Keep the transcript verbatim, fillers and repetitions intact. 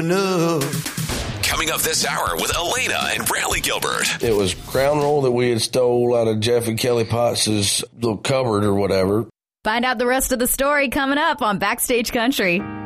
Coming up this hour with Elena and Brantley Gilbert. It was Crown Roll that we had stole out of Jeff and Kelly Potts' little cupboard or whatever. Find out the rest of the story coming up on Backstage Country.